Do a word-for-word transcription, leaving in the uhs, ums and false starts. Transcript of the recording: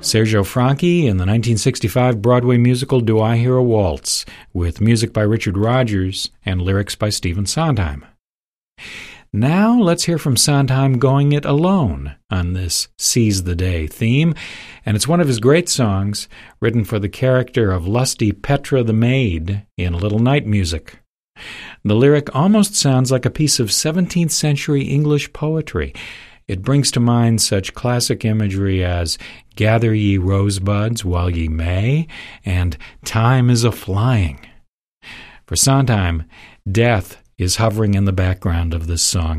Sergio Franchi in the nineteen sixty-five Broadway musical Do I Hear a Waltz, with music by Richard Rodgers and lyrics by Stephen Sondheim. Now let's hear from Sondheim going it alone on this Seize the Day theme, and it's one of his great songs written for the character of lusty Petra the Maid in Little Night Music. The lyric almost sounds like a piece of seventeenth century English poetry. It brings to mind such classic imagery as "Gather ye rosebuds while ye may" and "Time is a-flying." For Sondheim, death is hovering in the background of this song.